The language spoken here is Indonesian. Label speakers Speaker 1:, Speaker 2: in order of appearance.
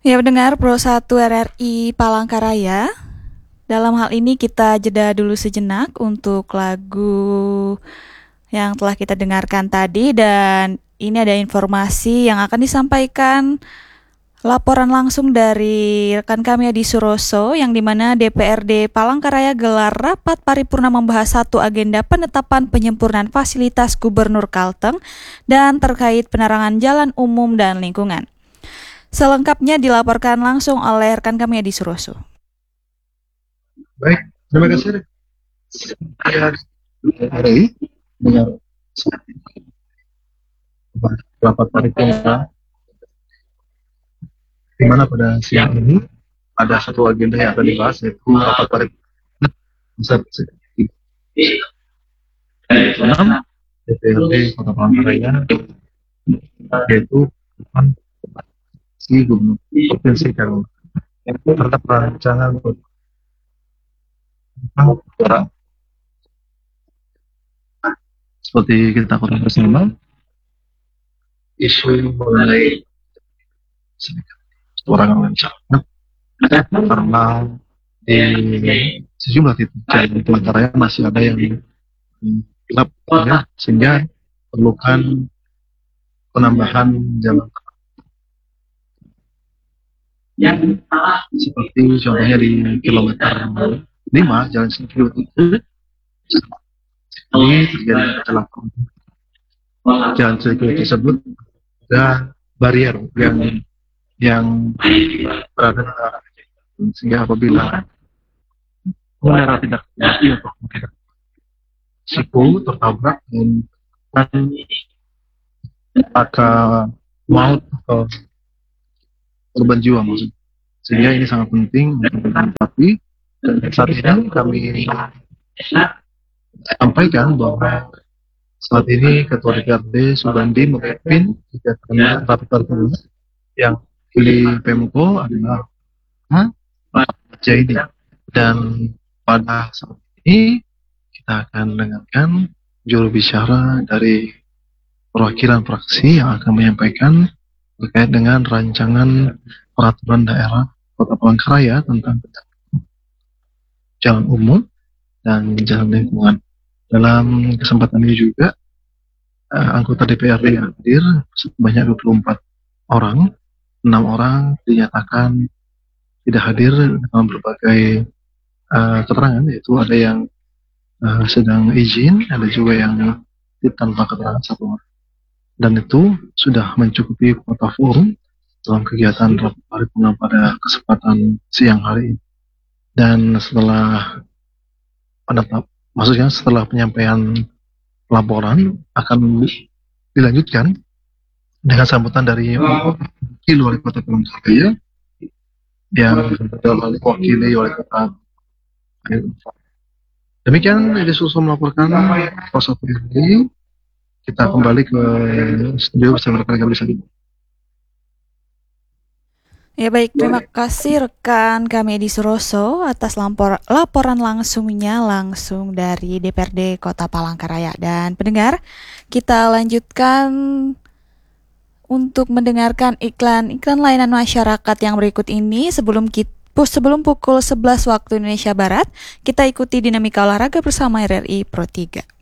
Speaker 1: Ya, pendengar Pro 1 RRI Palangkaraya. Dalam hal ini kita jeda dulu sejenak untuk lagu yang telah kita dengarkan tadi, dan ini ada informasi yang akan disampaikan, laporan langsung dari rekan kami Adi Suroso, yang dimana DPRD Palangkaraya gelar rapat paripurna membahas satu agenda penetapan penyempurnaan fasilitas Gubernur Kalteng dan terkait penerangan jalan umum dan lingkungan. Selengkapnya dilaporkan langsung oleh rekan kami Adi Suroso.
Speaker 2: Baik, terima kasih. Hari dengan rapat paripurna, di mana pada siang ini ada satu agenda yang akan dibahas, yaitu rapat paripurna DPRD Kota Palangkaraya, yaitu si Gubernur Provinsi Kalteng terhadap rancangan tentang seperti kita ketahui bersama, isu mengenai orang lancar karena di sejumlah titik jalan di Palangkaraya masih ada yang gelap, ya, sehingga perlukan penambahan jalan seperti contohnya di kilometer 5 jalan Singkil itu ini terjadi kecelakaan. Jalan Singkil tersebut ada barier yang berada, sehingga apabila pengendara tidak hati untuk menghindari risiko tertabrak dan maka maut atau korban jiwa maksud. Sehingga ini sangat penting. Tapi saat ini kami sampaikan bahwa saat ini Ketua DPRD Subandi memimpin kegiatan rapat paripurna yang di Pemko adalah Pak Jaidi, dan pada saat ini kita akan dengarkan juru bicara dari perwakilan fraksi yang akan menyampaikan terkait dengan rancangan peraturan daerah Kota Palangkaraya tentang jalan umum dan jalan lingkungan. Dalam kesempatan ini juga anggota DPRD yang hadir sebanyak 24 orang, 6 orang dinyatakan tidak hadir dalam berbagai keterangan, yaitu ada yang sedang izin, ada juga yang tanpa keterangan satu orang. Dan itu sudah mencukupi kuota forum dalam kegiatan rapat paripurna pada kesempatan siang hari ini. Dan setelah setelah penyampaian laporan akan dilanjutkan dengan sambutan dari wakil wali kota Palangkaraya yang diwakili oleh Kota. Demikian Edi Suroso melaporkan proses ini. Kita kembali ke studio bersama rekan kami sendiri.
Speaker 1: Ya, baik, terima kasih rekan kami Edi Suroso atas laporan langsungnya langsung dari DPRD Kota Palangkaraya. Dan pendengar, kita lanjutkan untuk mendengarkan iklan layanan masyarakat yang berikut ini. Sebelum pukul 11 waktu Indonesia Barat, kita ikuti dinamika olahraga bersama RRI Pro 3.